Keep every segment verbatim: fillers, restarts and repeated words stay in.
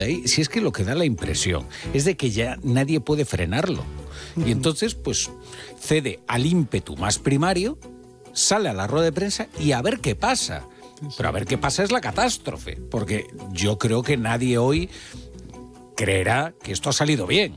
Si es que lo que da la impresión es de que ya nadie puede frenarlo. Y entonces, pues, cede al ímpetu más primario, sale a la rueda de prensa y a ver qué pasa. Pero a ver qué pasa es la catástrofe, porque yo creo que nadie hoy creerá que esto ha salido bien.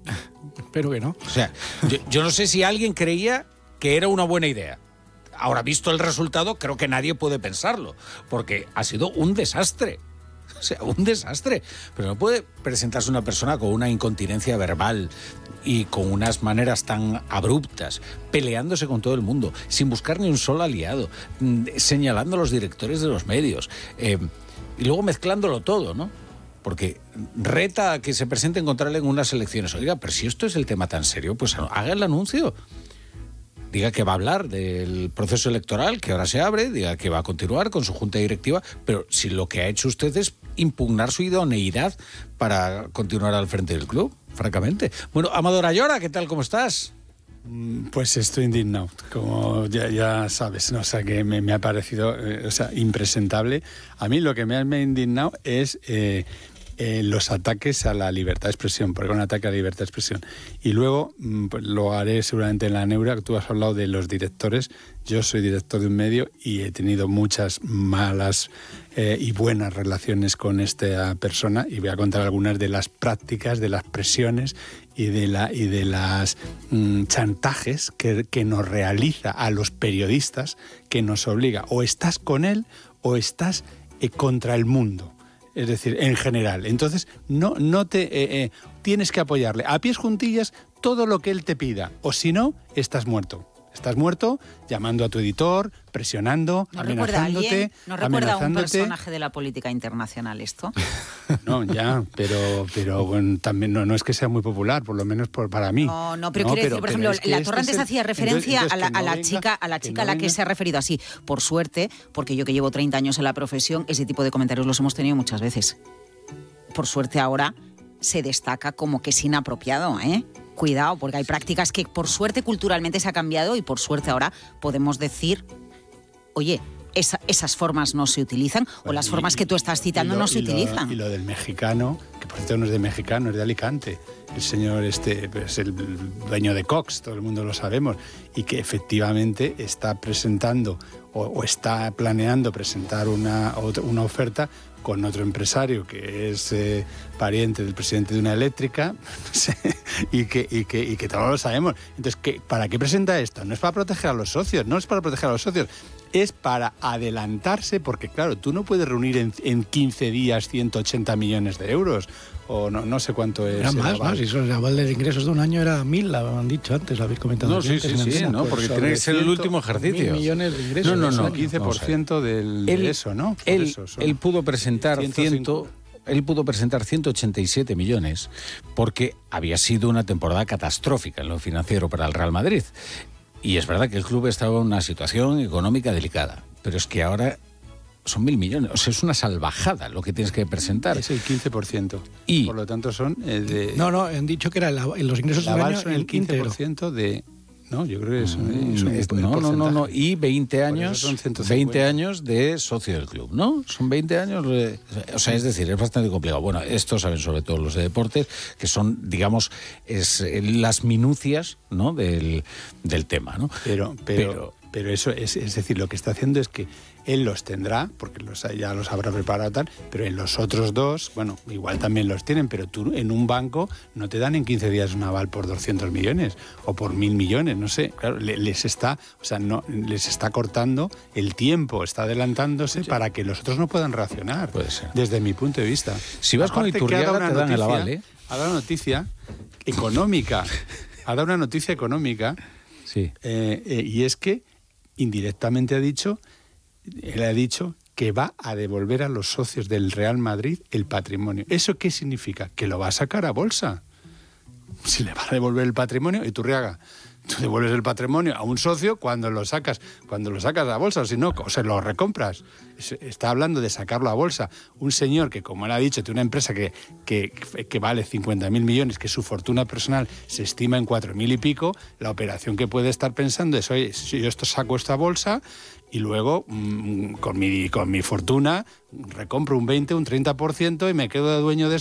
Espero que no. O sea, yo, yo no sé si alguien creía que era una buena idea. Ahora, visto el resultado, creo que nadie puede pensarlo, porque ha sido un desastre. O sea, un desastre. Pero no puede presentarse una persona con una incontinencia verbal y con unas maneras tan abruptas, peleándose con todo el mundo, sin buscar ni un solo aliado, señalando a los directores de los medios, eh, y luego mezclándolo todo, ¿no? Porque reta a que se presenten contra él en unas elecciones. Oiga, pero si esto es el tema tan serio, pues haga el anuncio. Diga que va a hablar del proceso electoral, que ahora se abre, diga que va a continuar con su junta directiva, pero si lo que ha hecho usted es impugnar su idoneidad para continuar al frente del club, francamente. Bueno, Amador Ayora, ¿qué tal? ¿Cómo estás? Pues estoy indignado, como ya, ya sabes, ¿no? O sea, que me, me ha parecido eh, o sea, impresentable. A mí lo que me ha, me ha indignado es eh, eh, los ataques a la libertad de expresión, porque es un ataque a la libertad de expresión. Y luego, pues, lo haré seguramente en la neura, que tú has hablado de los directores. Yo soy director de un medio y he tenido muchas malas eh, y buenas relaciones con esta persona, y voy a contar algunas de las prácticas, de las presiones y de la y de las mmm, chantajes que, que nos realiza a los periodistas, que nos obliga, o estás con él o estás eh, contra el mundo. Es decir, en general. Entonces, no, no te eh, eh, tienes que apoyarle a pies juntillas todo lo que él te pida, o si no, estás muerto. Estás muerto llamando a tu editor, presionando, ¿No amenazándote. Recuerda a ¿No recuerda a un amenazándote. personaje de la política internacional esto? No, ya, pero, pero bueno, también no, no es que sea muy popular, por lo menos por, para mí. No, no, pero no, quiero pero, decir, por ejemplo, la Torre antes hacía referencia entonces, entonces a la, a la no venga, chica, a la chica a no la que venga. se ha referido así. Por suerte, porque yo que llevo treinta años en la profesión, ese tipo de comentarios los hemos tenido muchas veces. Por suerte ahora se destaca como que es inapropiado, ¿eh? Cuidado, porque hay prácticas que por suerte culturalmente se ha cambiado y por suerte ahora podemos decir, oye, esa, esas formas no se utilizan, pues o las y, formas que tú estás citando lo, no se y utilizan. Lo, y lo del mexicano, que por cierto no es de mexicano, es de Alicante. El señor este es el dueño de Cox, todo el mundo lo sabemos, y que efectivamente está presentando o, o está planeando presentar una, una oferta con otro empresario que es eh, pariente del presidente de una eléctrica, no sé, y que, y que, y que todos lo sabemos. Entonces, ¿qué, ¿para qué presenta esto? No es para proteger a los socios, no es para proteger a los socios, es para adelantarse, porque claro, tú no puedes reunir en, en quince días ciento ochenta millones de euros, o no, no sé cuánto es. Era más, más, si el aval de ingresos de un año era mil, lo han dicho antes, lo habéis comentado. No, sí, sí, sí, sí, no, pues porque tiene que ser el último ejercicio. Mil millones de ingresos. No, no, no. quince por ciento del, él, de eso, ¿no? Por él, eso, él pudo presentar ciento... Él pudo presentar ciento ochenta y siete millones porque había sido una temporada catastrófica en lo financiero para el Real Madrid. Y es verdad que el club estaba en una situación económica delicada, pero es que ahora son mil millones. O sea, es una salvajada lo que tienes que presentar. Es el quince por ciento. Y, por lo tanto son... Eh, de, no, no, han dicho que era el, los ingresos del año son el quince por ciento de... No, yo creo que eso mm, es un es, no, no, no, no, y veinte años, veinte años de socio del club, ¿no? Son veinte años, de, o sea, es decir, es bastante complicado. Bueno, esto saben sobre todo los de deportes, que son, digamos, es las minucias, ¿no?, del, del tema, ¿no? Pero, pero, pero, pero eso es, es decir, lo que está haciendo es que él los tendrá, porque los, ya los habrá preparado tal, pero en los otros dos, bueno, igual también los tienen, pero tú en un banco no te dan en quince días un aval por doscientos millones o por mil millones, no sé, claro, les está, o sea, no, les está cortando el tiempo, está adelantándose sí, para que los otros no puedan reaccionar, puede ser, desde mi punto de vista. Si vas Aparte con Iturriaga te dan noticia, el aval, ¿eh? Ha dado una noticia económica, ha dado una noticia económica, sí. eh, eh, y es que indirectamente ha dicho... Él ha dicho que va a devolver a los socios del Real Madrid el patrimonio. ¿Eso qué significa? Que lo va a sacar a bolsa. Si le va a devolver el patrimonio, Iturriaga, tú devuelves el patrimonio a un socio cuando lo sacas, cuando lo sacas a bolsa, o si no, o se lo recompras. Está hablando de sacarlo a bolsa. Un señor que, como él ha dicho, tiene una empresa que, que, que vale cincuenta mil millones, que su fortuna personal se estima en cuatro mil y pico, la operación que puede estar pensando es, oye, si yo esto saco esta bolsa y luego mmm, con mi, con mi fortuna recompro un veinte, un treinta por ciento y me quedo de dueño de